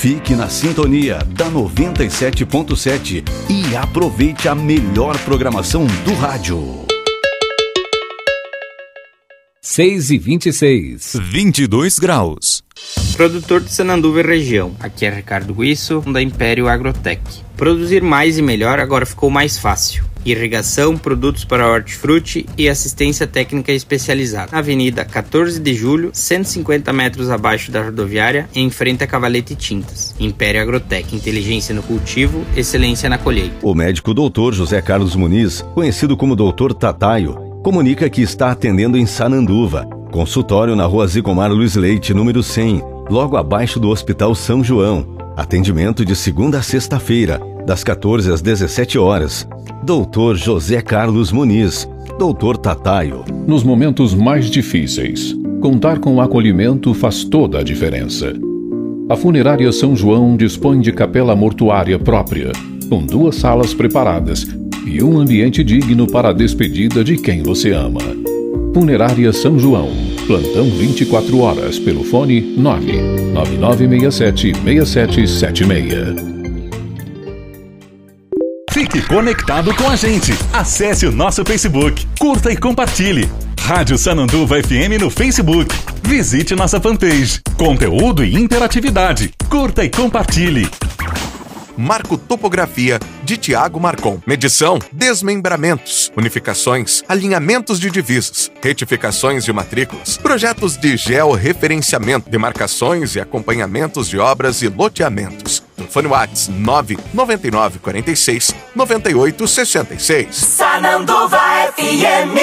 Fique na sintonia da 97.7 e aproveite a melhor programação do rádio. 6h26. 22 graus. Produtor de Sananduva e região. Aqui é Ricardo Guisso, da Império Agrotech. Produzir mais e melhor agora ficou mais fácil. Irrigação, produtos para hortifruti e assistência técnica especializada. Na Avenida 14 de Julho, 150 metros abaixo da rodoviária, em frente a Cavalete Tintas. Império Agrotech, inteligência no cultivo, excelência na colheita. O médico Dr. José Carlos Muniz, conhecido como Dr. Tataio, comunica que está atendendo em Sananduva. Consultório na Rua Zigomar Luiz Leite, número 100, logo abaixo do Hospital São João. Atendimento de segunda a sexta-feira, das 14 às 17 horas. Dr. José Carlos Muniz, Dr. Tataio. Nos momentos mais difíceis, contar com o acolhimento faz toda a diferença. A Funerária São João dispõe de capela mortuária própria, com 2 salas preparadas e um ambiente digno para a despedida de quem você ama. Funerária São João. Plantão 24 horas pelo fone 99967-6776. Fique conectado com a gente. Acesse o nosso Facebook. Curta e compartilhe. Rádio Sananduva FM no Facebook. Visite nossa fanpage. Conteúdo e interatividade. Curta e compartilhe. Marco Topografia, de Tiago Marcon. Medição, desmembramentos, unificações, alinhamentos de divisas, retificações de matrículas, projetos de georreferenciamento, demarcações e acompanhamentos de obras e loteamentos. Telefone WhatsApp 99946-9866. Sananduva FM.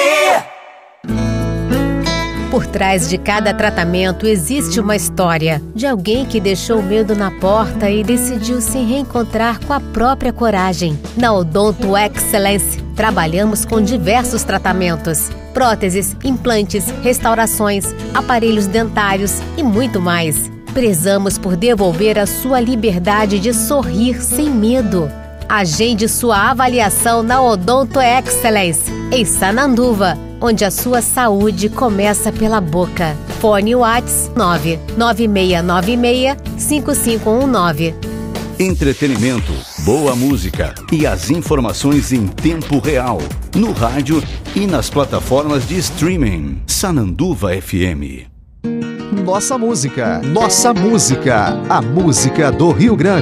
Por trás de cada tratamento existe uma história de alguém que deixou o medo na porta e decidiu se reencontrar com a própria coragem. Na Odonto Excellence, trabalhamos com diversos tratamentos: próteses, implantes, restaurações, aparelhos dentários e muito mais. Prezamos por devolver a sua liberdade de sorrir sem medo. Agende sua avaliação na Odonto Excellence, em Sananduva, onde a sua saúde começa pela boca. Fone WhatsApp 99696-5519. Entretenimento, boa música e as informações em tempo real, no rádio e nas plataformas de streaming. Sananduva FM. Nossa música, a música do Rio Grande.